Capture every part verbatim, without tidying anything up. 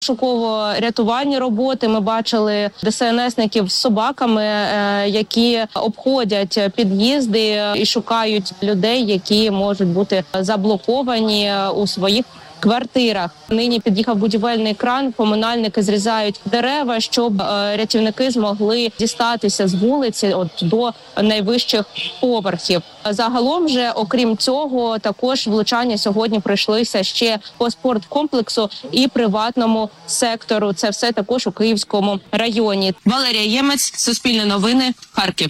Шуково-рятувальні роботи. Ми бачили ДСНСників з собаками, які обходять під'їзди і шукають людей, які можуть бути заблоковані у своїх квартирах. Нині під'їхав будівельний кран, комунальники зрізають дерева, щоб рятівники змогли дістатися з вулиці от до найвищих поверхів. Загалом же, окрім цього, також влучання сьогодні пройшлися ще по спорткомплексу і приватному сектору. Це все також у Київському районі. Валерія Ємець, Суспільне новини, Харків.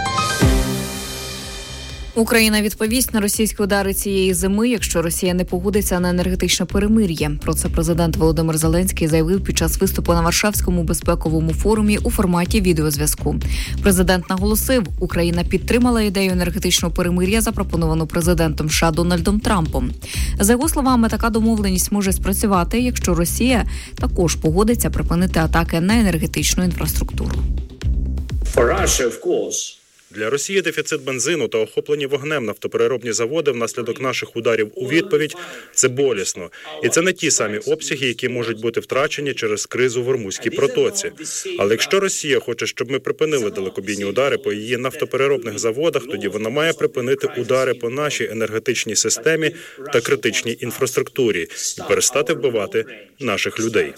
Україна відповість на російські удари цієї зими, якщо Росія не погодиться на енергетичне перемир'я. Про це президент Володимир Зеленський заявив під час виступу на Варшавському безпековому форумі у форматі відеозв'язку. Президент наголосив, Україна підтримала ідею енергетичного перемир'я, запропоновану президентом США Дональдом Трампом. За його словами, така домовленість може спрацювати, якщо Росія також погодиться припинити атаки на енергетичну інфраструктуру. For Russia, of course. Для Росії дефіцит бензину та охоплені вогнем нафтопереробні заводи внаслідок наших ударів у відповідь – це болісно. І це не ті самі обсяги, які можуть бути втрачені через кризу в Ормузькій протоці. Але якщо Росія хоче, щоб ми припинили далекобійні удари по її нафтопереробних заводах, тоді вона має припинити удари по нашій енергетичній системі та критичній інфраструктурі і перестати вбивати наших людей.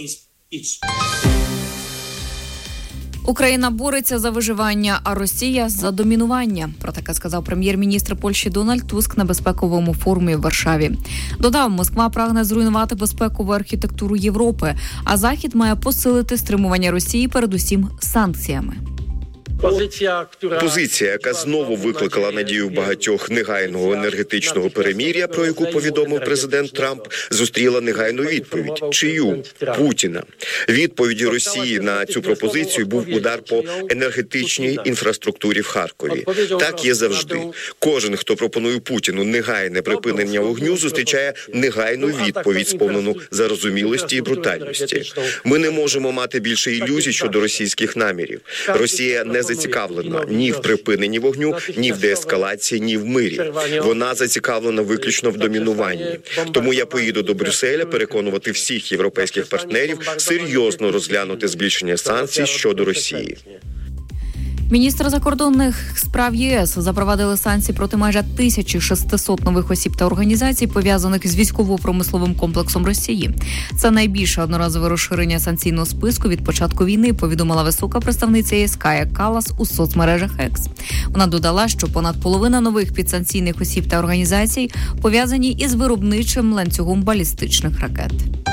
Україна бореться за виживання, а Росія – за домінування. Про таке сказав прем'єр-міністр Польщі Дональд Туск на безпековому форумі в Варшаві. Додав, Москва прагне зруйнувати безпекову архітектуру Європи, а Захід має посилити стримування Росії передусім санкціями. Позиція, яка знову викликала надію багатьох негайного енергетичного перемир'я, про яку повідомив президент Трамп, зустріла негайну відповідь. Чию? Путіна. Відповіддю Росії на цю пропозицію був удар по енергетичній інфраструктурі в Харкові. Так є завжди. Кожен, хто пропонує Путіну негайне припинення вогню, зустрічає негайну відповідь, сповнену зарозумілості і брутальності. Ми не можемо мати більше ілюзій щодо російських намірів. Росія не зацікавлена ні в припиненні вогню, ні в деескалації, ні в мирі. Вона зацікавлена виключно в домінуванні. Тому я поїду до Брюсселя переконувати всіх європейських партнерів серйозно розглянути збільшення санкцій щодо Росії. Міністр закордонних справ ЄС запровадили санкції проти майже тисячі шестисот нових осіб та організацій, пов'язаних з військово-промисловим комплексом Росії. Це найбільше одноразове розширення санкційного списку від початку війни, повідомила висока представниця ЄС Кая Каллас у соцмережах Екс. Вона додала, що понад половина нових підсанкційних осіб та організацій пов'язані із виробничим ланцюгом балістичних ракет.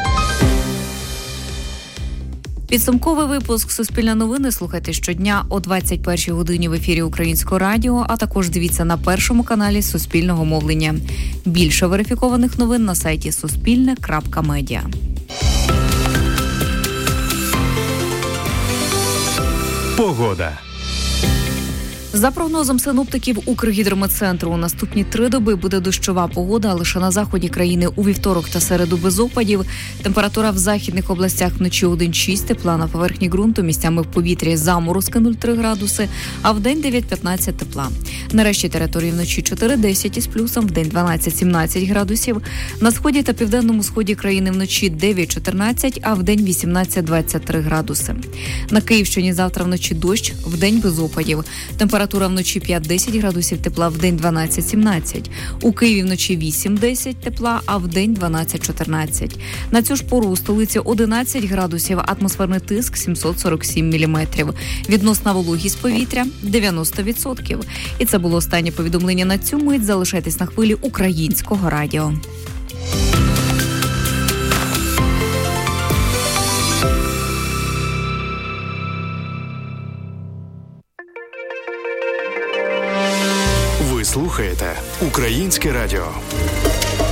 Підсумковий випуск «Суспільне новини» слухайте щодня о двадцять першій годині в ефірі Українського радіо, а також дивіться на першому каналі Суспільного мовлення. Більше верифікованих новин на сайті суспільне крапка медіа. Погода. За прогнозом синоптиків Укргідрометцентру, у наступні три доби буде дощова погода, а лише на заході країни у вівторок та середу без опадів. Температура в західних областях вночі один-шість тепла, на поверхні ґрунту місцями в повітрі заморозки нуль-три градуси, а вдень дев'ять-п'ятнадцять тепла. На решті території вночі чотири-десять із плюсом, вдень дванадцять-сімнадцять градусів. На сході та південному сході країни вночі дев'ять-чотирнадцять, а вдень вісімнадцять-двадцять три градуси. На Київщині завтра вночі дощ, вдень без опадів. Температура Температура вночі п'ять-десять градусів тепла, вдень дванадцять-сімнадцять. У Києві вночі вісім-десять тепла, а вдень дванадцять-чотирнадцять. На цю ж пору у столиці одинадцять градусів, атмосферний тиск сімсот сорок сім міліметрів. Відносна вологість повітря дев'яносто відсотків. І це було останнє повідомлення на цю мить. Залишайтесь на хвилі Українського радіо. Ви слухаєте Українське радіо.